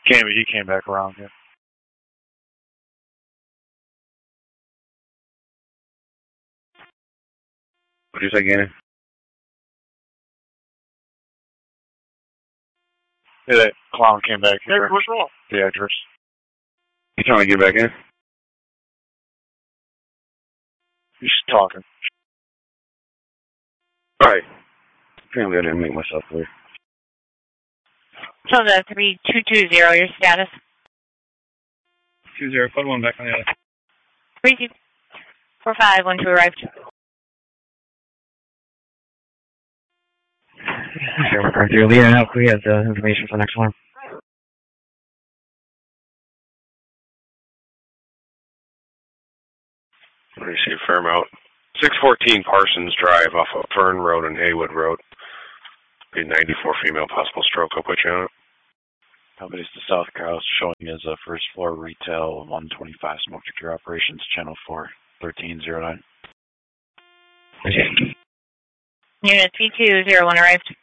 He came back around, yeah. What'd you say, Gannon? Yeah, that clown came back. Hey, what's wrong? The address. You trying to get back in? He's talking. Alright. Apparently I didn't make myself clear. So the 3220, your status? 20, put one back on the other. 324512 arrived. Sure, McCarthy. Leading out, we have the information for the next one. Receive firm out. 614 Parsons Drive off of Fern Road and Haywood Road. Be 94 female, possible stroke. I'll put you on it. Company's to South Cross showing as a first floor retail 125 smoke detector operations, channel 4, 1309. Unit 3201 arrived.